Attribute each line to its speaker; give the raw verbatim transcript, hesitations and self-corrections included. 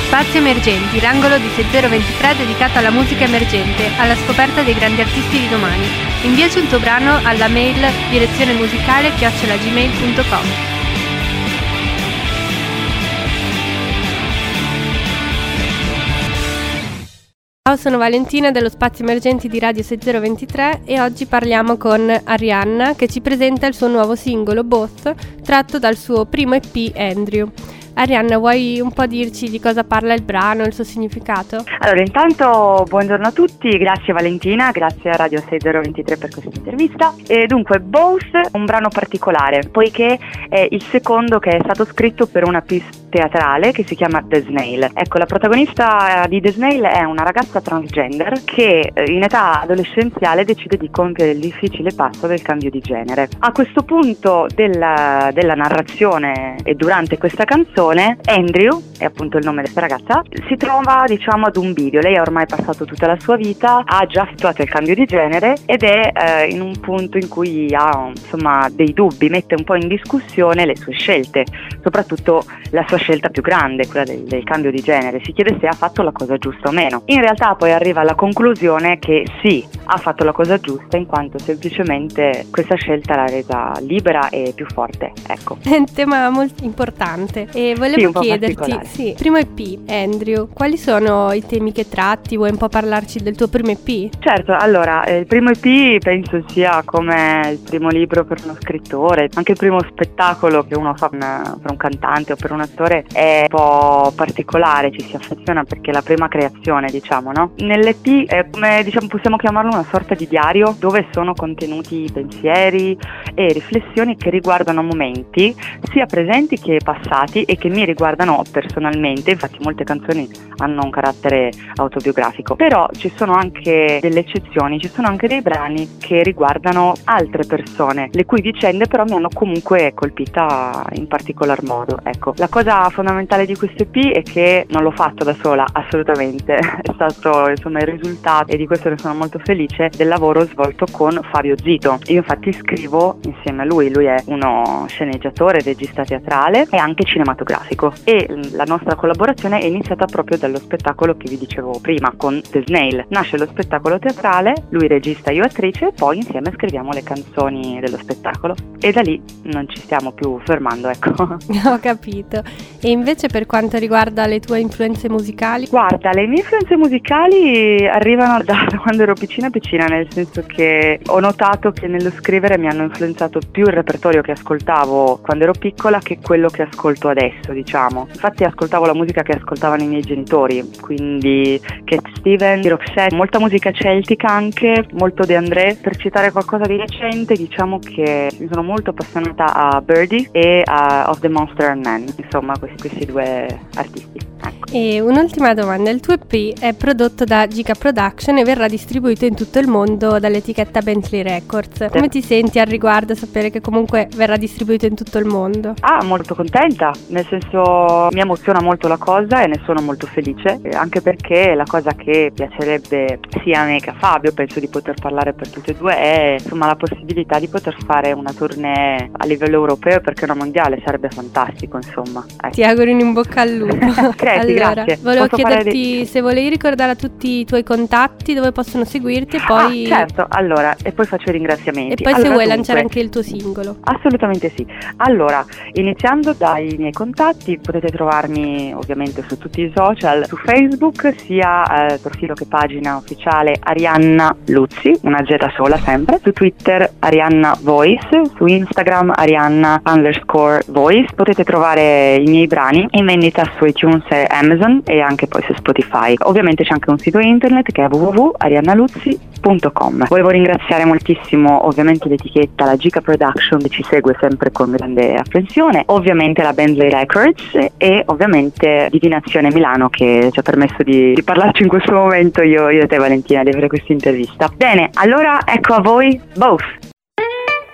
Speaker 1: Spazio Emergenti, l'angolo di sei zero due tre dedicato alla musica emergente, alla scoperta dei grandi artisti di domani. Inviaci un tuo brano alla mail direzione musicale chiocciola gmail punto com. Ciao, sono Valentina dello Spazio Emergenti di Radio sei zero due tre e oggi parliamo con Arianna che ci presenta il suo nuovo singolo Both, tratto dal suo primo E P Andrew. Arianna, vuoi un po' dirci di cosa parla il brano, il suo significato?
Speaker 2: Allora, intanto buongiorno a tutti, grazie Valentina, grazie a Radio sei zero due tre per questa intervista. E dunque, Both è un brano particolare, poiché è il secondo che è stato scritto per una pista teatrale che si chiama The Snail. Ecco, la protagonista di The Snail è una ragazza transgender che in età adolescenziale decide di compiere il difficile passo del cambio di genere. A questo punto della, della narrazione e durante questa canzone, Andrew, è appunto il nome di questa ragazza, si trova diciamo ad un bivio. Lei ha ormai passato tutta la sua vita, ha già effettuato il cambio di genere ed è eh, in un punto in cui ha insomma dei dubbi, mette un po' in discussione le sue scelte, soprattutto la sua scelta più grande, quella del, del cambio di genere. Si chiede se ha fatto la cosa giusta o meno. In realtà poi arriva alla conclusione che sì, ha fatto la cosa giusta, in quanto semplicemente questa scelta l'ha resa libera e più forte. Ecco.
Speaker 1: È un tema molto importante e volevo sì, chiederti, sì, primo E P, Andrew, quali sono i temi che tratti? Vuoi un po' parlarci del tuo primo E P?
Speaker 2: Certo, allora, il primo E P penso sia come il primo libro per uno scrittore, anche il primo spettacolo che uno fa per un cantante o per un attore è un po' particolare, ci si affeziona perché è la prima creazione, diciamo, no? Nell'E P è come, diciamo, possiamo chiamarlo una sorta di diario dove sono contenuti pensieri e riflessioni che riguardano momenti sia presenti che passati e che mi riguardano personalmente. Infatti molte canzoni hanno un carattere autobiografico, però ci sono anche delle eccezioni, ci sono anche dei brani che riguardano altre persone, le cui vicende però mi hanno comunque colpita in particolar modo. Ecco, la cosa fondamentale di questo E P è che non l'ho fatto da sola, assolutamente, è stato insomma il risultato, e di questo ne sono molto felice, del lavoro svolto con Fabio Zito. Io infatti scrivo insieme a lui, lui è uno sceneggiatore, regista teatrale e anche cinematografico, e la nostra collaborazione è iniziata proprio dallo spettacolo che vi dicevo prima con The Snail. Nasce lo spettacolo teatrale, lui regista, io attrice, e poi insieme scriviamo le canzoni dello spettacolo e da lì non ci stiamo più fermando, ecco.
Speaker 1: Ho capito. E invece per quanto riguarda le tue influenze musicali?
Speaker 2: Guarda, le mie influenze musicali arrivano da quando ero piccina piccina, nel senso che ho notato che nello scrivere mi hanno influenzato più il repertorio che ascoltavo quando ero piccola che quello che ascolto adesso, diciamo. Infatti ascoltavo la musica che ascoltavano i miei genitori, quindi Cat Stevens, Roxette, molta musica celtica anche, molto De André. Per citare qualcosa di recente, diciamo che mi sono molto appassionata a Birdie e a Of the Monster and Men, insomma questi, questi due artisti. Ecco.
Speaker 1: E un'ultima domanda, il tuo E P è prodotto da Giga Production e verrà distribuito in tutto il mondo dall'etichetta Bentley Records. Come ti senti al riguardo, sapere che comunque verrà distribuito in tutto il mondo?
Speaker 2: Ah, molto contenta, nel senso mi emoziona molto la cosa e ne sono molto felice, anche perché la cosa che piacerebbe sia a me che a Fabio, penso di poter parlare per tutti e due, è insomma la possibilità di poter fare una tournée a livello europeo e perché no mondiale, sarebbe fantastico, insomma. Ecco.
Speaker 1: Ti auguro in bocca al lupo.
Speaker 2: Credi,
Speaker 1: allora,
Speaker 2: grazie.
Speaker 1: Volevo
Speaker 2: Posso
Speaker 1: chiederti
Speaker 2: di...
Speaker 1: se volevi ricordare a tutti i tuoi contatti dove possono seguirti e poi...
Speaker 2: Ah, certo, allora, e poi faccio i ringraziamenti.
Speaker 1: E poi
Speaker 2: allora,
Speaker 1: se vuoi
Speaker 2: dunque,
Speaker 1: lanciare anche il tuo singolo.
Speaker 2: Assolutamente sì. Allora, iniziando dai miei contatti, potete trovarmi ovviamente su tutti i social, su Facebook, sia eh, profilo che pagina ufficiale Arianna Luzzi, una Z sola sempre, su Twitter Arianna Voice, su Instagram Arianna underscore Voice. Potete trovare i miei brani in vendita su iTunes e Amazon e anche poi su Spotify. Ovviamente c'è anche un sito internet che è w w w punto arianna luzzi punto com. Volevo ringraziare moltissimo ovviamente l'etichetta, la Giga Production, che ci segue sempre con grande apprensione, ovviamente la Bentley Records e ovviamente Divinazione Milano, che ci ha permesso di, di parlarci in questo momento io, io e te Valentina, di avere questa intervista. Bene, allora ecco a voi Both.